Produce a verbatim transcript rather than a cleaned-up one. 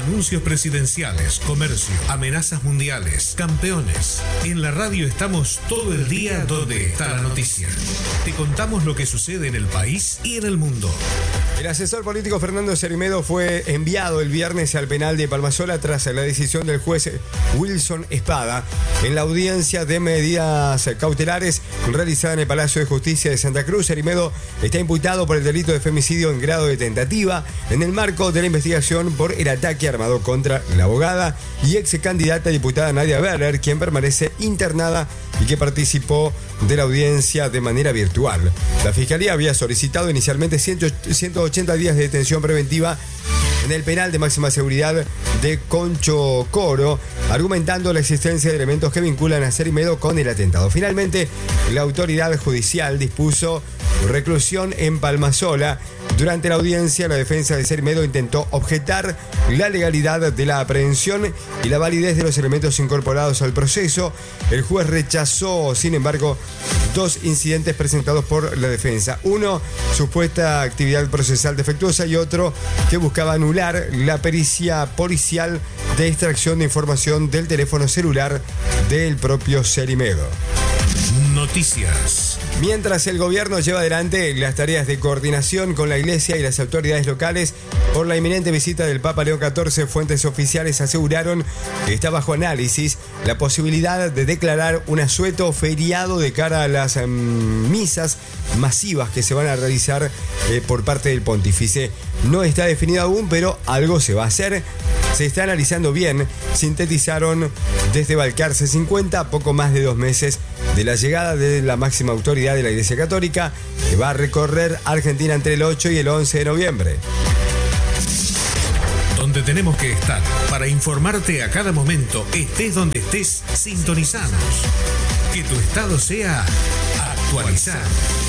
Anuncios presidenciales, comercio, amenazas mundiales, campeones. En la radio estamos todo el día donde está la noticia. Te contamos lo que sucede en el país y en el mundo. El asesor político Fernando Cermedo fue enviado el viernes al penal de Palmasola tras la decisión del juez Wilson Espada en la audiencia de medidas cautelares realizada en el Palacio de Justicia de Santa Cruz. Cermedo está imputado por el delito de femicidio en grado de tentativa en el marco de la investigación por el ataque armado contra la abogada y ex candidata diputada Nadia Berler, quien permanece internada y que participó de la audiencia de manera virtual. La Fiscalía había solicitado inicialmente ciento ochenta días de detención preventiva en el penal de máxima seguridad de Concho Coro, argumentando la existencia de elementos que vinculan a Cermedo con el atentado. Finalmente, la autoridad judicial dispuso reclusión en Palmasola. Durante la audiencia, la defensa de Cermedo intentó objetar la legalidad de la aprehensión y la validez de los elementos incorporados al proceso. El juez rechazó, sin embargo, dos incidentes presentados por la defensa. Uno, supuesta actividad procesal defectuosa, y otro que buscaba anular la pericia policial de extracción de información del teléfono celular del propio Cermedo. Noticias. Mientras el gobierno lleva adelante las tareas de coordinación con la Iglesia y las autoridades locales por la inminente visita del Papa León catorce, fuentes oficiales aseguraron que está bajo análisis la posibilidad de declarar un asueto feriado de cara a las um, misas masivas que se van a realizar eh, por parte del pontífice. No está definido aún, pero algo se va a hacer. Se está analizando bien, sintetizaron desde Balcarce cincuenta, a poco más de dos meses de la llegada de la máxima autoridad de la Iglesia Católica, que va a recorrer Argentina entre el ocho y el once de noviembre. Donde tenemos que estar para informarte a cada momento, estés donde estés, sintonizanos. Que tu estado sea actualizado.